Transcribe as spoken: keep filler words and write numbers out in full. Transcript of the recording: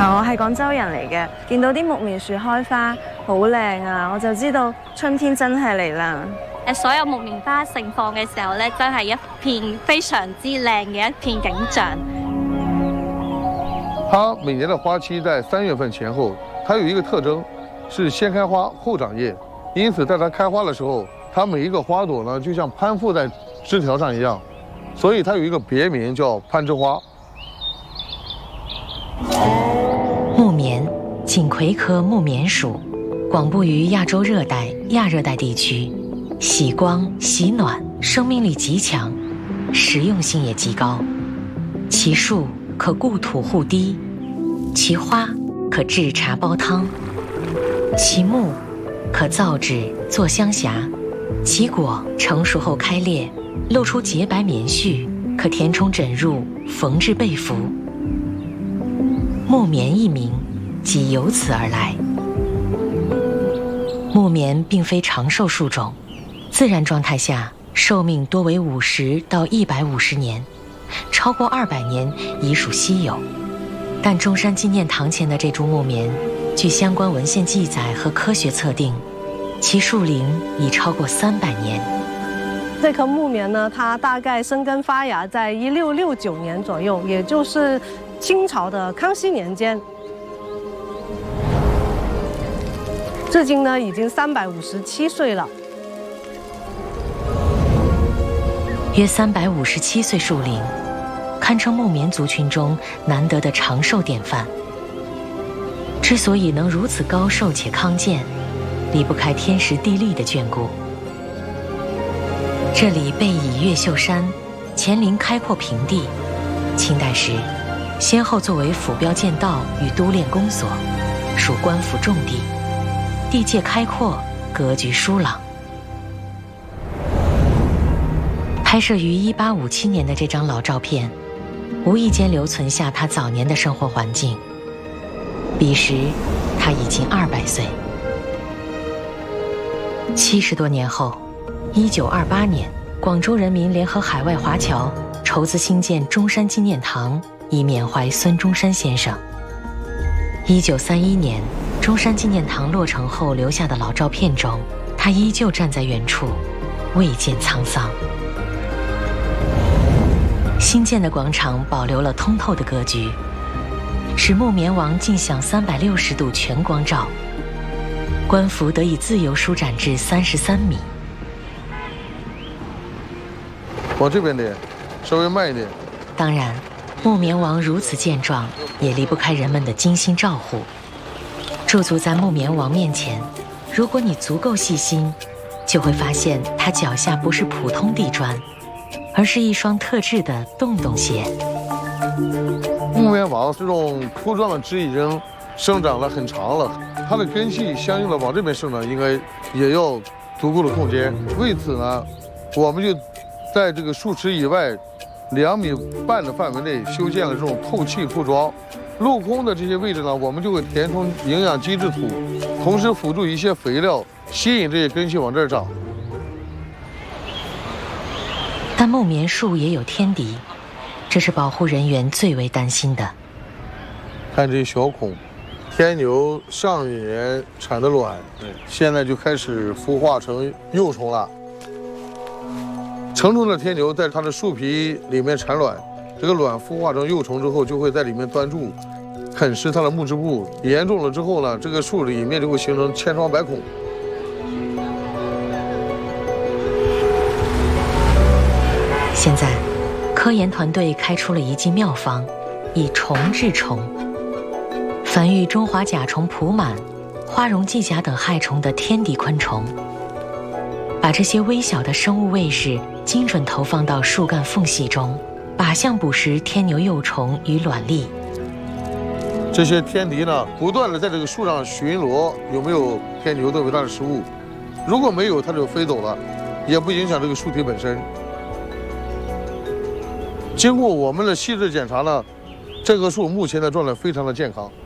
我係廣州人嚟嘅，見到啲木棉樹開花好靚啊，我就知道春天真係嚟啦。 誒，所有木棉花盛放嘅時候咧，真係一片非常之靚嘅一片景象。 它每年的花期在三月份前後，它有一個特徵，是先開花後長葉，因此在它開花的時候，它每一個花朵呢，就像攀附在枝條上一樣，所以它有一個別名叫攀枝花。 木棉，锦葵科木棉属，广布于亚洲热带、亚热带地区，喜光、喜暖，生命力极强，实用性也极高。其树可固土护堤，其花可制茶煲汤，其木可造纸做香匣，其果成熟后开裂，露出洁白棉絮，可填充枕褥，缝制被服。木棉一名，即由此而来。木棉并非长寿树种，自然状态下寿命多为五十到一百五十年，超过二百年已属稀有。但中山纪念堂前的这株木棉，据相关文献记载和科学测定，其树龄已超过三百年。 这棵木棉呢，它大概生根发芽在一六六九年左右，也就是清朝的康熙年间。至今呢，已经三百五十七岁了。 约三百五十七岁树龄，堪称木棉族群中难得的长寿典范。之所以能如此高寿且康健，离不开天时地利的眷顾。这里背倚越秀山，前临开阔平地，清代时先后作为府标剑道与督练公所，属官府重地，地界开阔，格局疏朗。拍摄于一八五七年的这张老照片，无意间留存下他早年的生活环境。彼时他已经二百岁。七十多年后，一九二八年，广州人民联合海外华侨筹资兴建中山纪念堂，以缅怀孙中山先生。一九三一年，中山纪念堂落成后留下的老照片中，他依旧站在远处，未见沧桑。新建的广场保留了通透的格局，使木棉王尽享三百六十度全光照，官服得以自由舒展至三十三米。 往这边点，稍微慢一点。 当然，木棉王如此健壮，也离不开人们的精心照护。驻足在木棉王面前，如果你足够细心，就会发现他脚下不是普通地砖，而是一双特制的洞洞鞋。 木棉王这种粗壮的枝已经生长了很长了，它的根系相应的往这边生长，应该也要足够的空间。为此呢，我们就在这个树池以外两米半的范围内修建了这种透气铺装。镂空的这些位置呢，我们就会填充营养基质土，同时辅助一些肥料，吸引这些根系往这儿长。 但木棉树也有天敌，这是保护人员最为担心的。 看这些小孔，天牛上一年产的卵，现在就开始孵化成幼虫了。成虫的天牛在它的树皮里面产卵，这个卵孵化成幼虫之后，就会在里面钻住，啃食它的木质部。严重了之后呢，这个树里面就会形成千疮百孔。 现在，科研团队开出了一剂妙方，以虫治虫。繁育中华甲虫蒲螨、花绒寄甲等害虫的天敌昆虫，把这些微小的生物卫士精准投放到树干缝隙中，靶向捕食天牛幼虫与卵粒。 这些天敌呢，不断的在这个树上巡逻，有没有天牛作为它的食物？如果没有，它就飞走了，也不影响这个树体本身。经过我们的细致检查呢，这棵树目前的状态非常的健康。